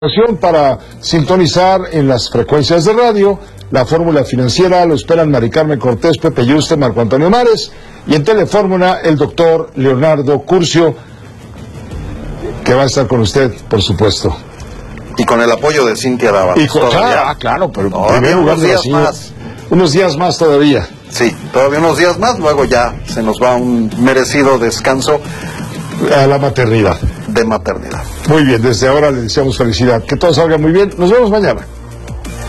Para sintonizar en las frecuencias de radio, la fórmula financiera, lo esperan Mari Carmen Cortés, Pepe Yuste, Marco Antonio Mares, y en Telefórmula el doctor Leonardo Curcio, que va a estar con usted, por supuesto. Y con el apoyo de Cintia Dávalos. Claro, pero no, en primer lugar unos días más. Unos días más todavía. Sí, todavía unos días más, luego ya se nos va un merecido descanso. A la maternidad. De maternidad. Muy bien, desde ahora le deseamos felicidad. Que todo salga muy bien. Nos vemos mañana.